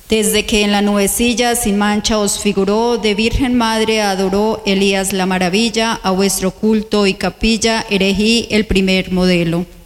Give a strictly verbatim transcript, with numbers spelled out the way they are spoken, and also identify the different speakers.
Speaker 1: Desde que en la nubecilla sin mancha os figuró, de Virgen Madre adoró Elías la maravilla, a vuestro culto y capilla erigí el primer modelo.